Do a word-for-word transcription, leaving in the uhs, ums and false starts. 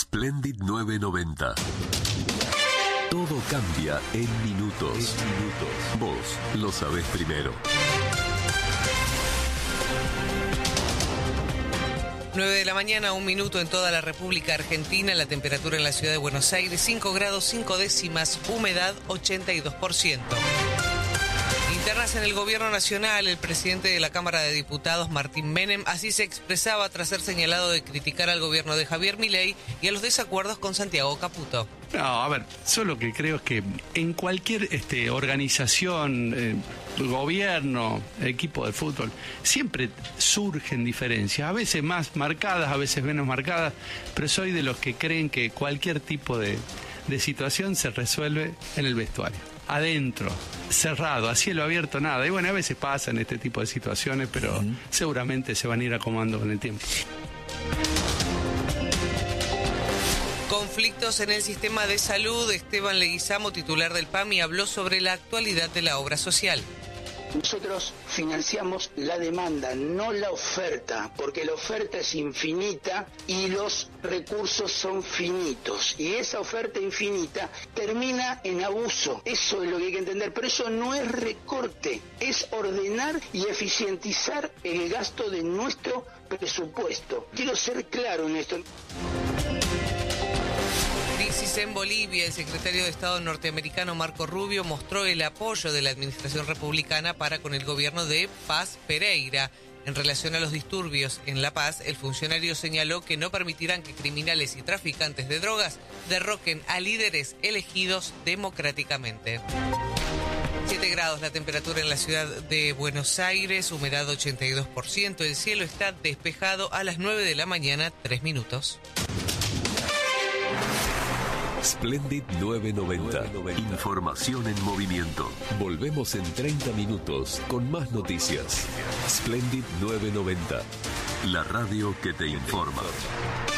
Splendid nueve noventa. Todo cambia en minutos. En minutos. Vos lo sabés primero. nueve de la mañana, un minuto en toda la República Argentina. La temperatura en la ciudad de Buenos Aires, cinco grados cinco décimas, humedad ochenta y dos por ciento. Internas en el Gobierno Nacional, el presidente de la Cámara de Diputados, Martín Menem, así se expresaba tras ser señalado de criticar al gobierno de Javier Milei y a los desacuerdos con Santiago Caputo. No, a ver, yo lo que creo es que en cualquier este, organización, eh, gobierno, equipo de fútbol, siempre surgen diferencias, a veces más marcadas, a veces menos marcadas, pero soy de los que creen que cualquier tipo de, de situación se resuelve en el vestuario. Adentro, cerrado, a cielo abierto, nada. Y bueno, a veces pasan este tipo de situaciones, pero uh-huh. seguramente se van a ir acomodando con el tiempo. Conflictos en el sistema de salud. Esteban Leguizamo, titular del P A M I, habló sobre la actualidad de la obra social. Nosotros financiamos la demanda, no la oferta, porque la oferta es infinita y los recursos son finitos. Y esa oferta infinita termina en abuso. Eso es lo que hay que entender. Pero eso no es recorte, es ordenar y eficientizar el gasto de nuestro presupuesto. Quiero ser claro en esto. Crisis en Bolivia. El secretario de Estado norteamericano Marco Rubio mostró el apoyo de la administración republicana para con el gobierno de Paz Pereira. En relación a los disturbios en La Paz, el funcionario señaló que no permitirán que criminales y traficantes de drogas derroquen a líderes elegidos democráticamente. siete grados la temperatura en la ciudad de Buenos Aires, humedad ochenta y dos por ciento. El cielo está despejado. A las nueve de la mañana, tres minutos. Splendid nueve noventa. Información en movimiento. Volvemos en treinta minutos con más noticias. Splendid nueve noventa. La radio que te informa.